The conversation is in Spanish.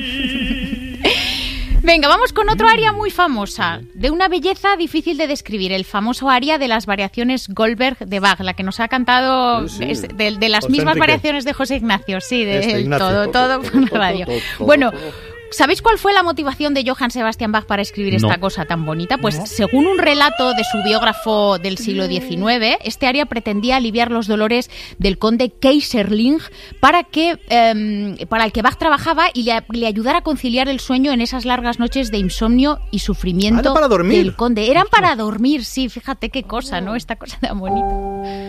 Venga, vamos con otro aria muy famosa, de una belleza difícil de describir, el famoso aria de las variaciones Goldberg de Bach, la que nos ha cantado de las José mismas Enrique. variaciones de José Ignacio, sí, de Ignacio. todo por la radio. Bueno, ¿sabéis cuál fue la motivación de Johann Sebastian Bach para escribir esta cosa tan bonita? Pues según un relato de su biógrafo del siglo XIX, este aria pretendía aliviar los dolores del conde Keyserling para el que Bach trabajaba y le ayudara a conciliar el sueño en esas largas noches de insomnio y sufrimiento para dormir. del conde. Eran para dormir, sí, fíjate qué cosa, ¿no? Esta cosa tan bonita.